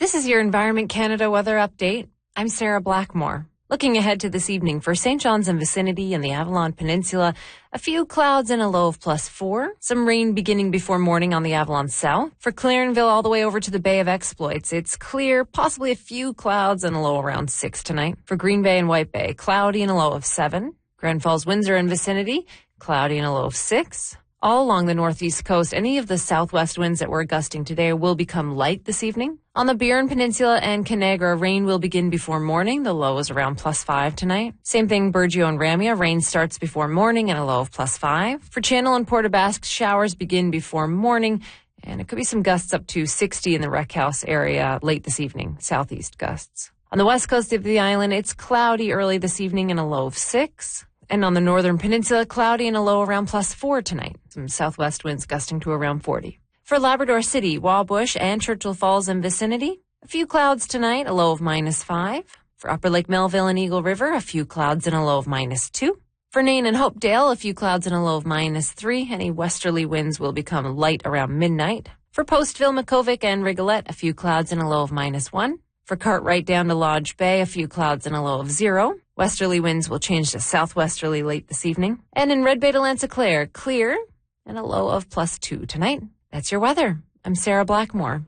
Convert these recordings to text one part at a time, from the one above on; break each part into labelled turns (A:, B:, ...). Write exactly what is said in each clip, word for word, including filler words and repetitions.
A: This is your Environment Canada weather update. I'm Sarah Blackmore. Looking ahead to this evening for Saint John's and vicinity and the Avalon Peninsula, a few clouds and a low of plus four. Some rain beginning before morning on the Avalon South. For Clarenville all the way over to the Bay of Exploits, it's clear, possibly a few clouds and a low around six tonight. For Green Bay and White Bay, cloudy and a low of seven. Grand Falls, Windsor and vicinity, cloudy and a low of six. All along the northeast coast, any of the southwest winds that were gusting today will become light this evening. On the Burin Peninsula and Canagra, rain will begin before morning. The low is around plus five tonight. Same thing, Burgeo and Ramia. Rain starts before morning and a low of plus five. For Channel and Port aux Basques, showers begin before morning, and it could be some gusts up to sixty in the Rec House area late this evening, southeast gusts. On the west coast of the island, it's cloudy early this evening and a low of six. And on the northern peninsula, cloudy and a low around plus four tonight. Some southwest winds gusting to around forty. For Labrador City, Wabush, and Churchill Falls and vicinity, a few clouds tonight, a low of minus five. For Upper Lake Melville and Eagle River, a few clouds and a low of minus two. For Nain and Hopedale, a few clouds and a low of minus three. Any westerly winds will become light around midnight. For Postville, Makovic, and Rigolette, a few clouds and a low of minus one. For Cartwright down to Lodge Bay, a few clouds and a low of zero. Westerly winds will change to southwesterly late this evening. And in Red Bay to Lanziclare, clear and a low of plus two tonight. That's your weather. I'm Sarah Blackmore.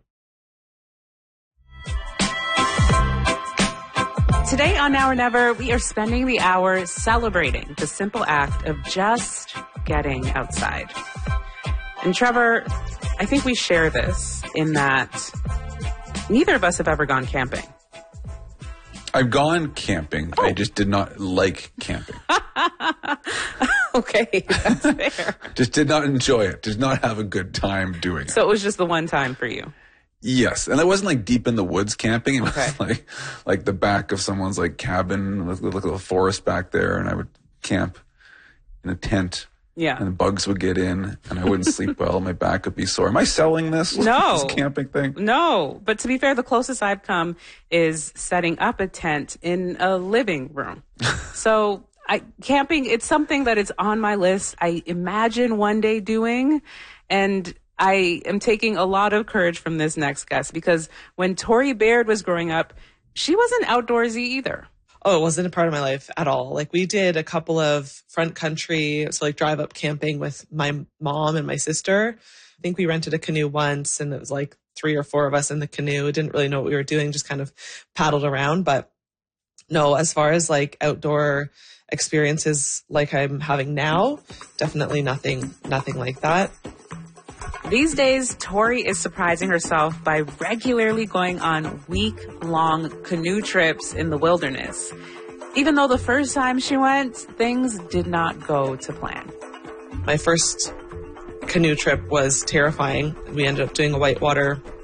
B: Today on Now or Never, we are spending the hour celebrating the simple act of just getting outside. And Trevor, I think we share this in that neither of us have ever gone camping.
C: I've gone camping. Oh. I just did not like camping.
B: Okay, that's fair.
C: Just did not enjoy it. Did not have a good time doing it.
B: So it was just the one time for you?
C: Yes. And it wasn't like deep in the woods camping. It was
B: okay.
C: like like the back of someone's like cabin with, with like a little forest back there. And I would camp in a tent.
B: Yeah.
C: And the bugs would get in and I wouldn't sleep well. My back would be sore. Am I selling this?
B: No.
C: This camping thing?
B: No. But to be fair, the closest I've come is setting up a tent in a living room. So I, camping, it's something that is on my list. I imagine one day doing, and I am taking a lot of courage from this next guest because when Tori Baird was growing up, she wasn't outdoorsy either.
D: Oh, it wasn't a part of my life at all. Like we did a couple of front country, so like drive up camping with my mom and my sister. I think we rented a canoe once and it was like three or four of us in the canoe. Didn't really know what we were doing, just kind of paddled around. But no, as far as like outdoor experiences like I'm having now, definitely nothing, nothing like that.
B: These days, Tori is surprising herself by regularly going on week-long canoe trips in the wilderness. Even though the first time she went, things did not go to plan.
D: My first canoe trip was terrifying. We ended up doing a whitewater